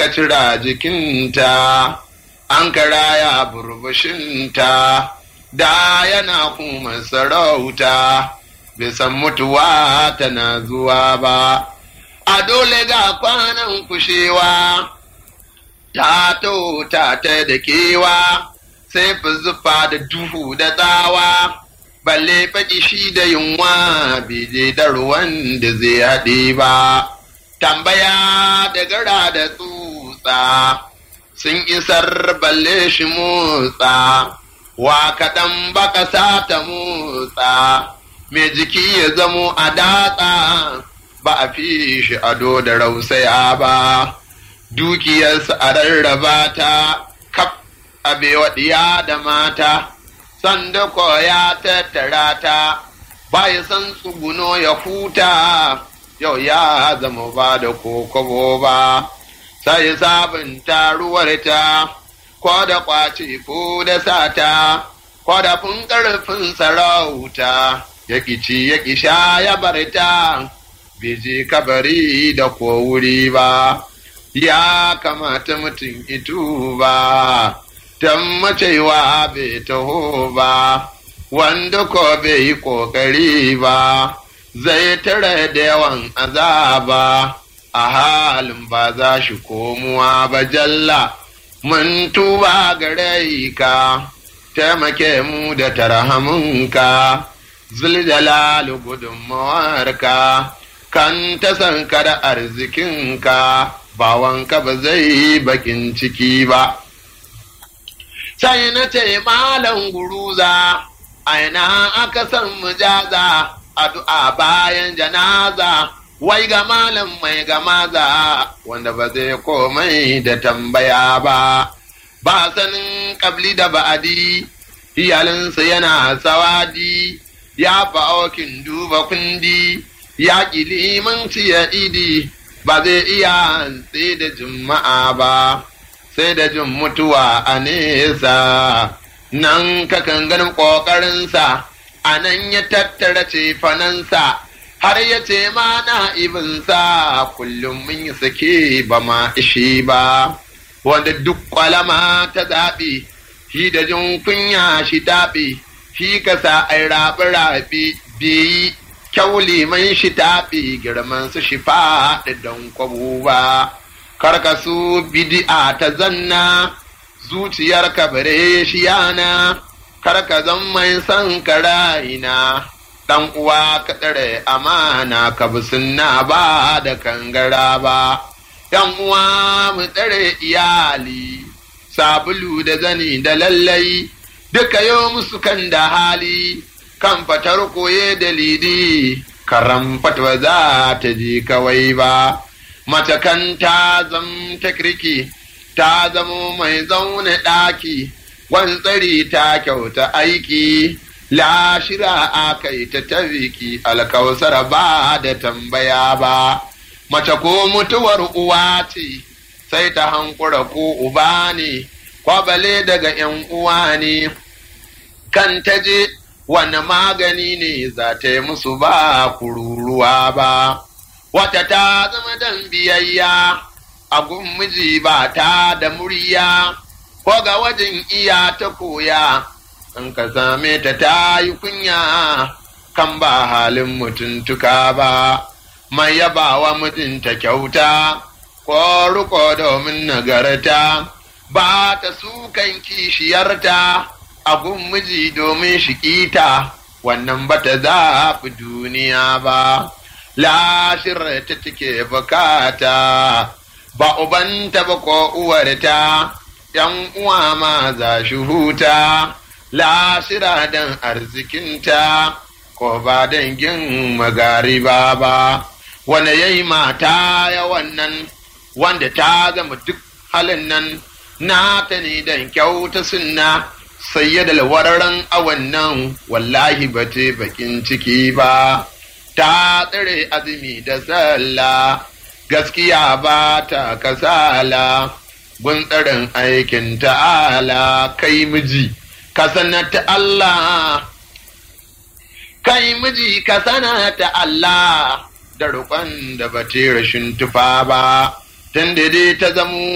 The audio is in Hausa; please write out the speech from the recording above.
ka cira jikinta an karaya burbushinta da yana kuma sarauta bisan mutuwa tana zuwa ba a dole ga kwanan kushewa ta ta da kewa sai fi zufa da duhu da tsawa balle faƙi shi da yunwa bai da ruwan da zai haɗe ba tambaya da gara da tsutsa sun isar balle shi motsa wa kaɗan baka sata motsa mai jiki ya zamo a datsa ba a fi shi ado da rausaya ba dukiyarsa a rarraba ta kaf abewa ɗiya da mata sanda ya tattara ta ba ya san tsuguno ya huta yau ya zama ba da kokobo ba sai sabunta ruwarta ko da kwace ko da sata ko da fun ƙarfin sarauta ya ƙici ya ƙisha ya barta bai je kabari da ko wuri ba ya kamata mutum itu ba dan macewa bai taho ba wanda ko bai yi ƙoƙari ba zai tare da yawan azaba a halin ba za shi komuwa ba jalla mun tuba gare ka taimake mu da tarhamunka zuljalal gudunmawarka kan ta sanka da arzikinka bawanka ba zai bakin ciki ba sai na ce malam guruza aina aka san mujaza addu'a bayan janaza wai ga malam mai gamaza wanda ba zai komai da tambaya ba sanin kabli da ba'adi iyalinsa yana sawadi ya fa'okin duba kundi ya ƙi limanci ya idi ba zai iya sai da juma'a ba sai da jin mutuwa a nesa nan kakan ganin ƙoƙarinsa a nan ya tattara cefanansa har ya ce ma na'ibinsa kullum mun yi sake ba ma ishi ba wanda duk kwalama ta zaɓi shi da jin kunya shi taɓi shi kasa ai raɓi biyi kyau liman shi taɓi girman su shi faɗi don kwabo ba karkasu bidi'a ta zanna zuciyar bare shi yana karka zan mai son karayina dan uwa ka tsare amana ka bi sunna ba da kangara ba yan uwa mu tsare iyali sabulu da zani da lallai duka yau musu kan da hali kan fatar koye da lidi karam fatwa za ta ji kawai ba mace kan ta zam ta kirki ta zamo mai zaune ɗaki wantsari ta kyauta aiki lashira aka yi ta tafiki alkausar ba da tambaya ba mace ko mutuwar uwa ce sai ta hankura ko uba ne kwabale daga ‘yan uwa ne kan ta je wani magani ne za ta yi musu ba kururuwa ba wata ta zama dan biyayya a gun miji ba ta da murya ko ga wajen iya ta koya in ka same ta ta yi kunya kan ba halin mutuntuka ba mai yabawa mutunta kyauta ko riko domin nagarta ba ta sukan kishiyarta a gun miji domin shikita wannan ba ta zafi duniya ba lashirta take bukata ba ubanta ba ko uwarta ‘yan uwa ma za shi huta lashira don arzikinta ko ba dangin magariba ba wanda ya yi mata ya wannan wanda ta zama duk halin nan nata ne don kyauta sunna sai ya dalwararren a wannan wallahi ba ta bakin ciki ba ta tsire azumi da sallah gaskiya ba ta kasala gun tsarin aikin ta'ala kai miji ka sanata Allah kai miji ka sanata Allah da roƙon da ba ta rashin tufa ba tun da dai ta zamo